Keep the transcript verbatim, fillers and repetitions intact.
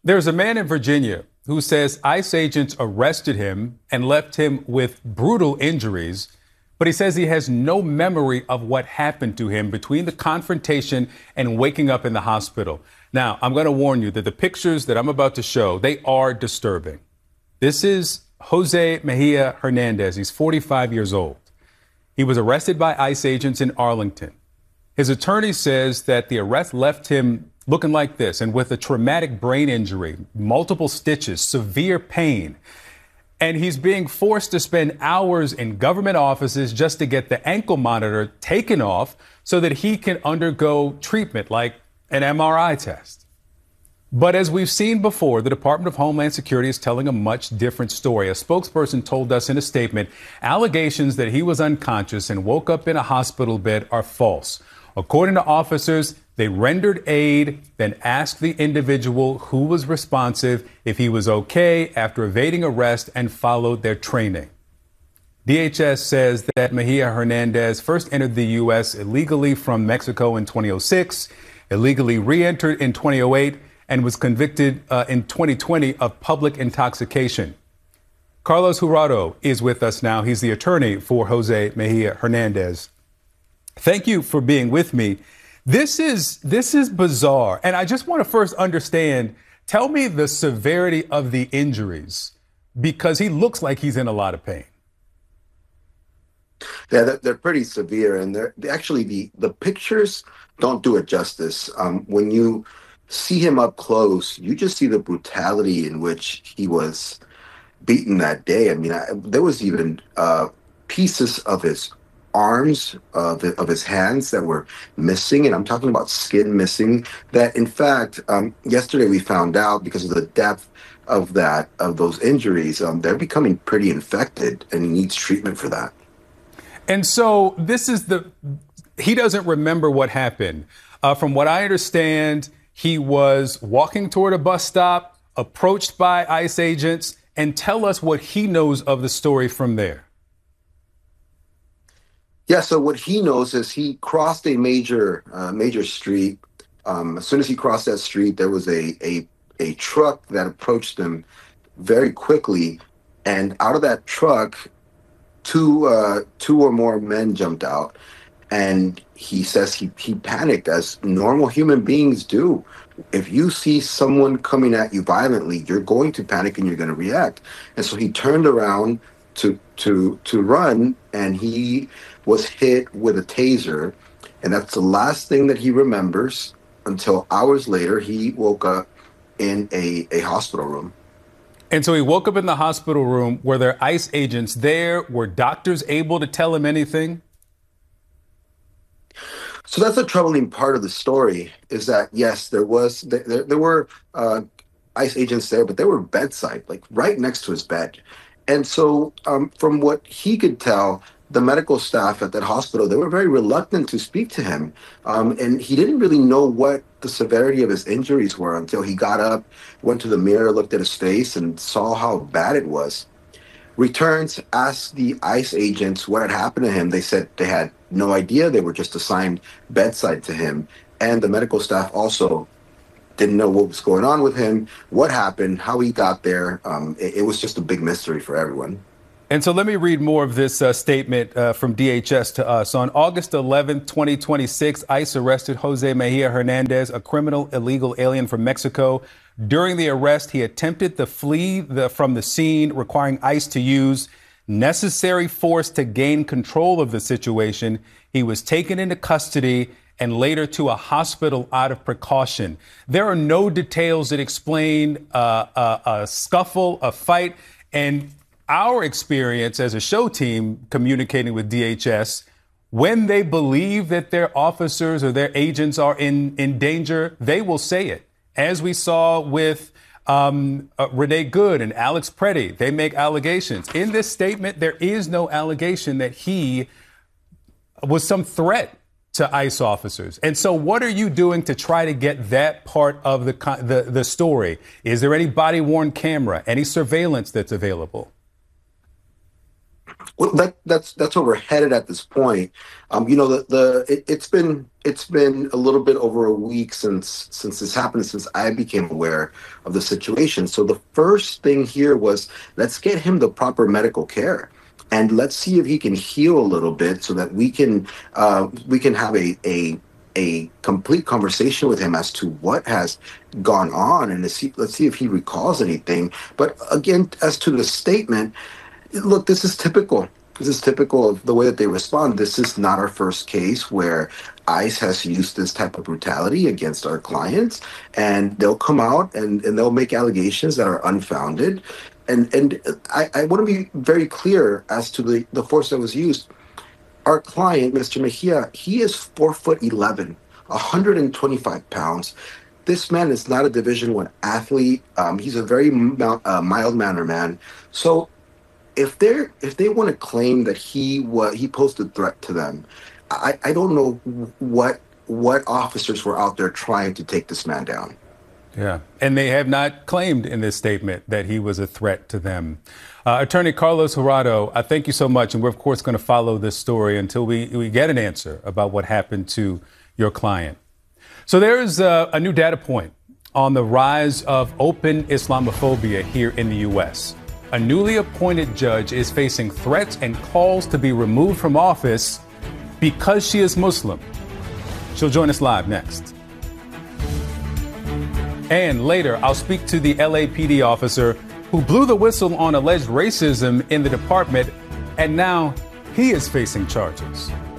There's a man in Virginia who says ICE agents arrested him and left him with brutal injuries, but he says he has no memory of what happened to him between the confrontation and waking up in the hospital. Now, I'm going to warn you that the pictures that I'm about to show, they are disturbing. This is Jose Mejia Hernandez. He's forty-five years old. He was arrested by ICE agents in Arlington. His attorney says that the arrest left him looking like this and with a traumatic brain injury, multiple stitches, severe pain. And he's being forced to spend hours in government offices just to get the ankle monitor taken off so that he can undergo treatment like an M R I test. But as we've seen before, the Department of Homeland Security is telling a much different story. A spokesperson told us in a statement, allegations that he was unconscious and woke up in a hospital bed are false. According to officers, they rendered aid, then asked the individual who was responsive if he was okay after evading arrest and followed their training. D H S says that Mejia Hernandez first entered the U S illegally from Mexico in twenty oh six, illegally re-entered in twenty oh eight, and was convicted uh, in twenty twenty of public intoxication. Carlos Jurado is with us now. He's the attorney for Jose Mejia Hernandez. Thank you for being with me. This is this is bizarre. And I just want to first understand, tell me the severity of the injuries, because he looks like he's in a lot of pain. Yeah, they're, they're pretty severe. And they're actually the, the pictures don't do it justice. Um, when you see him up close, you just see the brutality in which he was beaten that day. I mean, I, there was even uh, pieces of his arms, uh, the, of his hands that were missing, and I'm talking about skin missing. That, in fact, um, yesterday we found out because of the depth of that of those injuries, um, they're becoming pretty infected, and he needs treatment for that. And so this is the he doesn't remember what happened. Uh, from what I understand, he was walking toward a bus stop, approached by ICE agents, and tell us what he knows of the story from there. Yeah, so what he knows is he crossed a major uh, major street. Um, as soon as he crossed that street, there was a, a a truck that approached him very quickly, and out of that truck, two uh, two or more men jumped out. And he says he, he panicked, as normal human beings do. If you see someone coming at you violently, you're going to panic and you're going to react. And so he turned around to to to run, and he was hit with a taser. And that's the last thing that he remembers until hours later he woke up in a, a hospital room. And so he woke up in the hospital room. Were there ICE agents there? Were doctors able to tell him anything? So that's a troubling part of the story, is that, yes, there was there, there were uh, ICE agents there, but they were bedside, like right next to his bed. And so um, from what he could tell, the medical staff at that hospital, they were very reluctant to speak to him. Um, and he didn't really know what the severity of his injuries were until he got up, went to the mirror, looked at his face, and saw how bad it was. Returns, asked the ICE agents what had happened to him. They said they had no idea. They were just assigned bedside to him. And the medical staff also didn't know what was going on with him, what happened, how he got there. Um, it, it was just a big mystery for everyone. And so let me read more of this uh, statement uh, from D H S to us. On August eleventh, twenty twenty-six, ICE arrested Jose Mejia Hernandez, a criminal illegal alien from Mexico. During the arrest, he attempted to flee the, from the scene, requiring ICE to use necessary force to gain control of the situation. He was taken into custody and later to a hospital out of precaution. There are no details that explain uh, a, a scuffle, a fight, and our experience as a show team communicating with D H S, when they believe that their officers or their agents are in, in danger, they will say it. As we saw with um, uh, Renee Good and Alex Preddy, they make allegations. In this statement, there is no allegation that he was some threat to ICE officers. And so what are you doing to try to get that part of the, the, the story? Is there any body-worn camera, any surveillance that's available? Well, that that's that's where we're headed at this point. Um, you know, the the it, it's been it's been a little bit over a week since since this happened, since I became aware of the situation. So the first thing here was, let's get him the proper medical care, and let's see if he can heal a little bit, so that we can uh, we can have a a a complete conversation with him as to what has gone on, and let's see, let's see if he recalls anything. But again, as to the statement, look, this is typical. This is typical of the way that they respond. This is not our first case where ICE has used this type of brutality against our clients, and they'll come out and, and they'll make allegations that are unfounded. And and I, I want to be very clear as to the, the force that was used. Our client, Mister Mejia, he is four foot eleven, one hundred twenty-five pounds. This man is not a Division One athlete. Um, he's a very mild, uh, mild-mannered man. So if they're if they want to claim that he was he posed a threat to them, I, I don't know what what officers were out there trying to take this man down. Yeah, and they have not claimed in this statement that he was a threat to them. Uh, Attorney Carlos Jurado, I thank you so much, and we're of course going to follow this story until we, we get an answer about what happened to your client. So there is a, a new data point on the rise of open Islamophobia here in the U S. A newly appointed judge is facing threats and calls to be removed from office because she is Muslim. She'll join us live next. And later, I'll speak to the L A P D officer who blew the whistle on alleged racism in the department, and now he is facing charges.